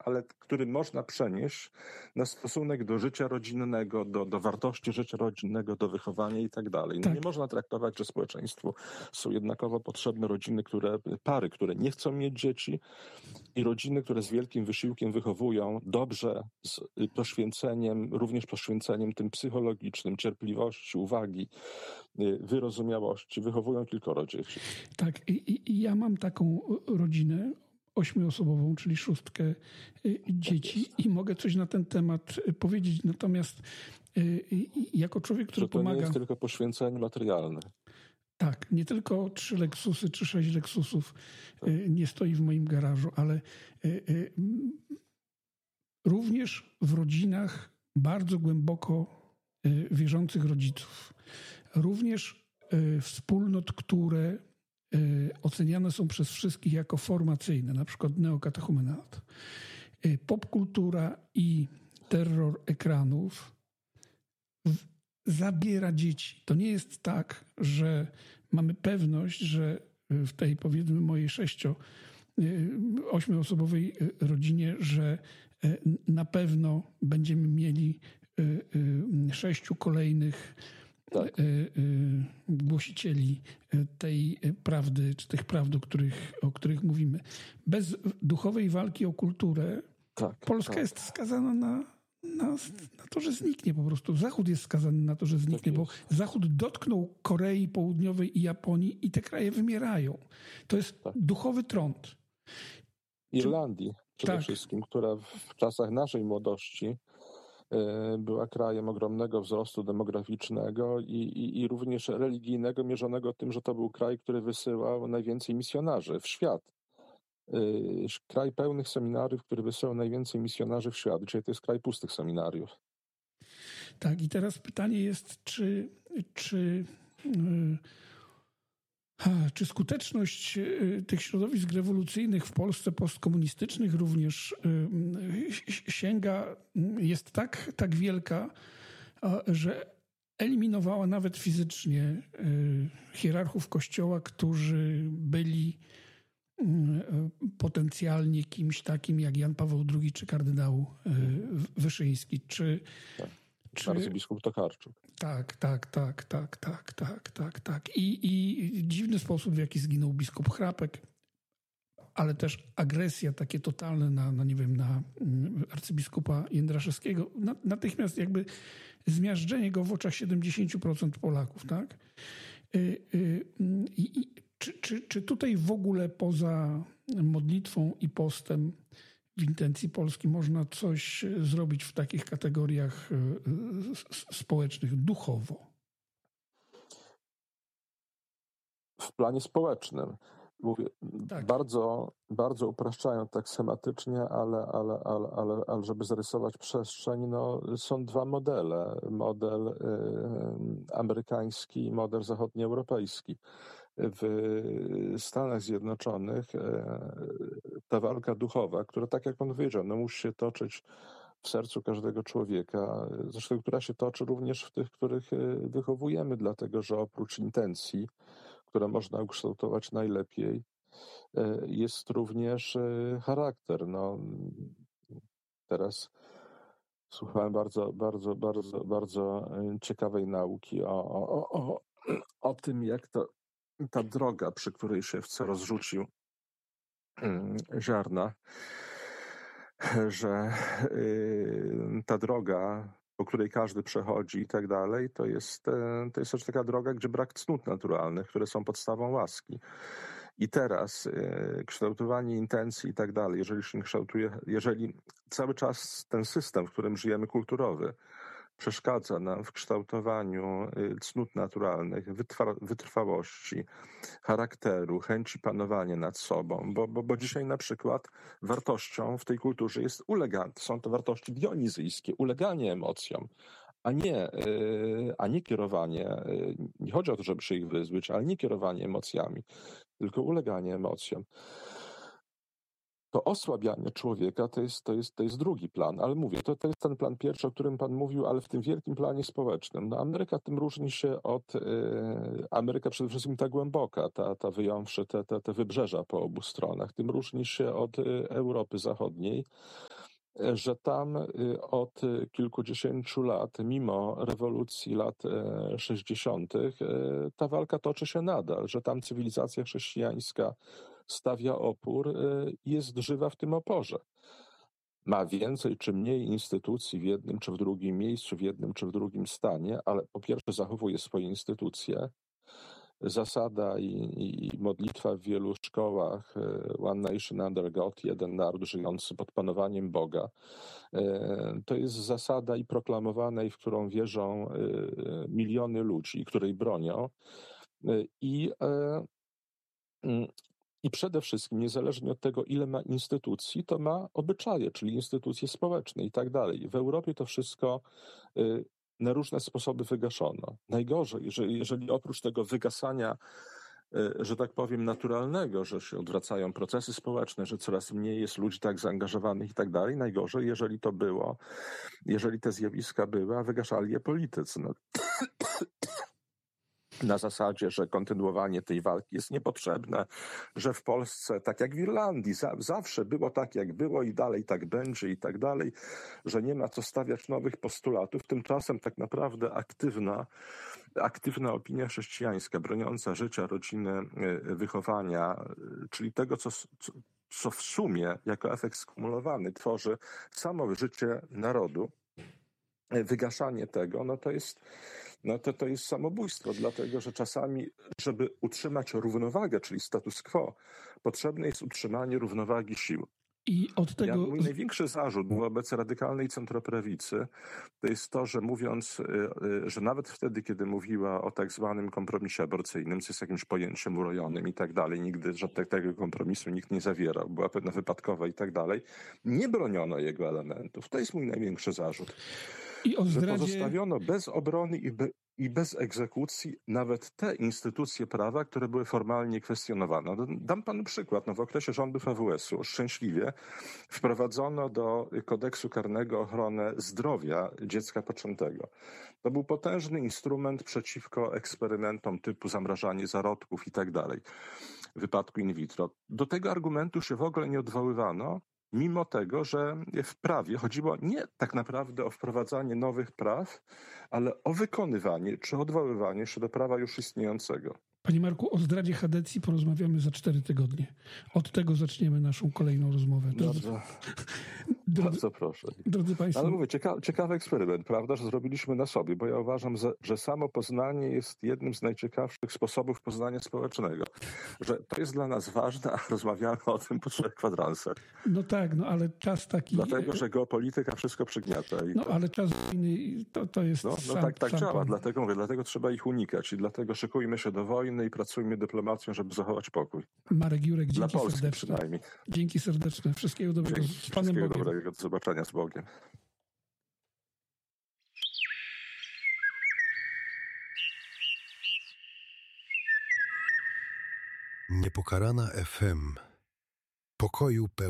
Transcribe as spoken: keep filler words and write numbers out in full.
ale który można przenieść na stosunek do życia rodzinnego, do, do wartości życia rodzinnego, do wychowania i tak dalej. No Tak. nie można traktować, że społeczeństwu są jednakowo potrzebne rodziny, które, pary, które nie chcą mieć dzieci i rodziny, które z wielkim wysiłkiem wychowują dobrze, z poświęceniem, również poświęceniem tym psychologicznym, cierpliwości, uwagi, wyrozumiałości, wychowują kilkoro dzieci. Tak, i, i ja mam taką rodzinę ośmioosobową, czyli szóstkę dzieci i mogę coś na ten temat powiedzieć. Natomiast jako człowiek, który że to pomaga... nie jest tylko poświęcenie materialne. Tak, nie tylko trzy Lexusy czy sześć Lexusów nie stoi w moim garażu, ale również w rodzinach bardzo głęboko wierzących rodziców. Również wspólnot, które oceniane są przez wszystkich jako formacyjne, na przykład neokatechumenat. Popkultura i terror ekranów zabiera dzieci. To nie jest tak, że mamy pewność, że w tej, powiedzmy, mojej sześcio, ośmioosobowej rodzinie, że na pewno będziemy mieli sześciu kolejnych tak. głosicieli tej prawdy, czy tych prawd, o których, o których mówimy. Bez duchowej walki o kulturę tak, Polska tak. jest skazana na, na, na to, że zniknie po prostu. Zachód jest skazany na to, że zniknie, tak bo Zachód dotknął Korei Południowej i Japonii i te kraje wymierają. To jest tak. duchowy trąd. Irlandii przede tak. wszystkim, która w czasach naszej młodości była krajem ogromnego wzrostu demograficznego i, i, i również religijnego, mierzonego tym, że to był kraj, który wysyłał najwięcej misjonarzy w świat. Kraj pełnych seminariów, który wysyłał najwięcej misjonarzy w świat. Dzisiaj to jest kraj pustych seminariów. Tak, i teraz pytanie jest, czy, czy, yy, czy skuteczność tych środowisk rewolucyjnych w Polsce postkomunistycznych również yy, sięga, jest tak, tak wielka, że eliminowała nawet fizycznie yy, hierarchów Kościoła, którzy byli potencjalnie kimś takim jak Jan Paweł drugi czy kardynał Wyszyński. Czy, tak. czy... Arcybiskup Tokarczuk. Tak, tak, tak, tak, tak, tak, tak, tak. I, i dziwny sposób, w jaki zginął biskup Chrapek, ale też agresja takie totalne na, na nie wiem, na arcybiskupa Jędraszewskiego. Natychmiast jakby zmiażdżenie go w oczach siedemdziesiąt procent Polaków, tak? I, i Czy, czy, czy tutaj w ogóle poza modlitwą i postem w intencji Polski można coś zrobić w takich kategoriach społecznych, duchowo? W planie społecznym. Mówię, tak. bardzo, bardzo upraszczając tak schematycznie, ale, ale, ale, ale, ale żeby zarysować przestrzeń, no, są dwa modele. Model y, amerykański i model zachodnioeuropejski. W Stanach Zjednoczonych y, ta walka duchowa, która, tak jak pan powiedział, no, musi się toczyć w sercu każdego człowieka, zresztą która się toczy również w tych, których wychowujemy, dlatego że oprócz intencji, które można ukształtować najlepiej, jest również charakter. No, teraz słuchałem bardzo, bardzo, bardzo, bardzo ciekawej nauki o, o, o, o tym, jak to, ta droga, przy której szewca rozrzucił ziarna, że ta droga, po której każdy przechodzi i tak dalej, to jest, to jest też taka droga, gdzie brak cnót naturalnych, które są podstawą łaski. I teraz kształtowanie intencji i tak dalej, jeżeli się kształtuje, jeżeli cały czas ten system, w którym żyjemy, kulturowy, przeszkadza nam w kształtowaniu cnót naturalnych, wytrwa, wytrwałości, charakteru, chęci panowania nad sobą, bo, bo, bo dzisiaj na przykład wartością w tej kulturze jest uleganie, są to wartości dionizyjskie, uleganie emocjom, a nie, a nie kierowanie, nie chodzi o to, żeby się ich wyzbyć, ale nie kierowanie emocjami, tylko uleganie emocjom. To osłabianie człowieka to jest, to jest, to jest drugi plan, ale mówię, to, to jest ten plan pierwszy, o którym pan mówił, ale w tym wielkim planie społecznym. No, Ameryka tym różni się od, yy, Ameryka przede wszystkim ta głęboka, ta, ta wyjąwszy te, te, te wybrzeża po obu stronach, tym różni się od yy, Europy Zachodniej, że tam od kilkudziesięciu lat, mimo rewolucji lat sześćdziesiątych, ta walka toczy się nadal, że tam cywilizacja chrześcijańska stawia opór i jest żywa w tym oporze. Ma więcej czy mniej instytucji w jednym czy w drugim miejscu, w jednym czy w drugim stanie, ale po pierwsze zachowuje swoje instytucje. Zasada i, i modlitwa w wielu szkołach One Nation Under God, jeden naród żyjący pod panowaniem Boga, to jest zasada i proklamowana, i w którą wierzą miliony ludzi, której bronią. I, I przede wszystkim, niezależnie od tego, ile ma instytucji, to ma obyczaje, czyli instytucje społeczne i tak dalej. W Europie to wszystko na różne sposoby wygaszono. Najgorzej, że jeżeli oprócz tego wygasania, że tak powiem, naturalnego, że się odwracają procesy społeczne, że coraz mniej jest ludzi tak zaangażowanych i tak dalej, najgorzej, jeżeli to było, jeżeli te zjawiska były, a wygaszali je politycy. No. Na zasadzie, że kontynuowanie tej walki jest niepotrzebne, że w Polsce, tak jak w Irlandii, za, zawsze było tak, jak było i dalej tak będzie i tak dalej, że nie ma co stawiać nowych postulatów. Tymczasem tak naprawdę aktywna, aktywna opinia chrześcijańska, broniąca życia, rodziny, wychowania, czyli tego, co, co, co w sumie jako efekt skumulowany tworzy samo życie narodu, wygaszanie tego, no to jest, no to, to jest samobójstwo, dlatego że czasami, żeby utrzymać równowagę, czyli status quo, potrzebne jest utrzymanie równowagi sił. I od tego... Ja, mój największy zarzut wobec radykalnej centroprawicy to jest to, że mówiąc, że nawet wtedy, kiedy mówiła o tak zwanym kompromisie aborcyjnym, co jest jakimś pojęciem urojonym i tak dalej, nigdy żadnego kompromisu nikt nie zawierał, była pewna wypadkowa i tak dalej, nie broniono jego elementów. To jest mój największy zarzut. I o zdradzie... Że pozostawiono bez obrony i, be, i bez egzekucji nawet te instytucje prawa, które były formalnie kwestionowane. Dam panu przykład. No, w okresie rządów A W S-u szczęśliwie wprowadzono do kodeksu karnego ochronę zdrowia dziecka poczętego. To był potężny instrument przeciwko eksperymentom typu zamrażanie zarodków i tak dalej w wypadku in vitro. Do tego argumentu się w ogóle nie odwoływano, mimo tego, że w prawie chodziło nie tak naprawdę o wprowadzanie nowych praw, ale o wykonywanie czy odwoływanie się do prawa już istniejącego. Panie Marku, o zdradzie Chadecji porozmawiamy za cztery tygodnie. Od tego zaczniemy naszą kolejną rozmowę. Drodzy, bardzo, drodzy, bardzo proszę. Drodzy Państwo... Ale mówię, cieka, ciekawy eksperyment, prawda, że zrobiliśmy na sobie, bo ja uważam, że, że samo poznanie jest jednym z najciekawszych sposobów poznania społecznego. Że to jest dla nas ważne, a rozmawiamy o tym po trzech kwadransach. No tak, no ale czas taki... Dlatego, że geopolityka wszystko przygniata. I no to... ale czas wojny to, to jest... No, no sam, tak, tak sam działa, pan... dlatego mówię, dlatego trzeba ich unikać i dlatego szykujmy się do wojny i pracujmy dyplomacją, żeby zachować pokój. Marek Jurek, Dla dzięki Polski serdeczne. przynajmniej. Dzięki serdeczne. Wszystkiego dobrego. Dzięki, Z Panem wszystkiego Bogiem. dobrego. Do zobaczenia z Bogiem. Niepokalana F M. Pokoju pełen.